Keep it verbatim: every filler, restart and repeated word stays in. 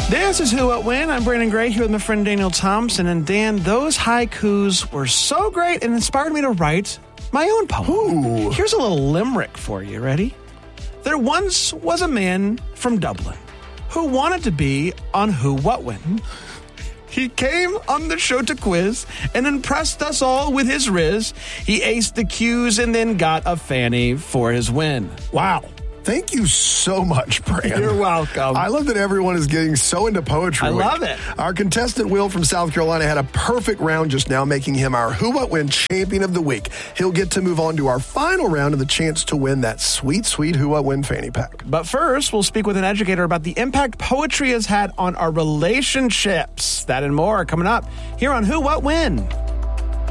This is Who What When. I'm Brandon Gray here with my friend Daniel Thompson. And Dan, those haikus were so great and inspired me to write my own poem. Ooh. Here's a little limerick for you. Ready? There once was a man from Dublin who wanted to be on Who What When. He came on the show to quiz and impressed us all with his riz. He aced the cues and then got a fanny for his win. Wow. Thank you so much, Brand. You're welcome. I love that everyone is getting so into poetry. I week. love it. Our contestant, Will from South Carolina, had a perfect round just now, making him our Who What When champion of the week. He'll get to move on to our final round and the chance to win that sweet, sweet Who What When fanny pack. But first, we'll speak with an educator about the impact poetry has had on our relationships. That and more coming up here on Who What When.